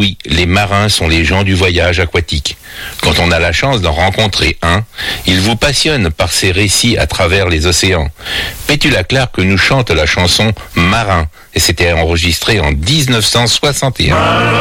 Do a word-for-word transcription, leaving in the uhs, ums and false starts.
Oui, les marins sont les gens du voyage aquatique. Quand on a la chance d'en rencontrer un, il vous passionne par ses récits à travers les océans. Petula Clark nous chante la chanson Marin, et c'était enregistré en dix-neuf cent soixante et un.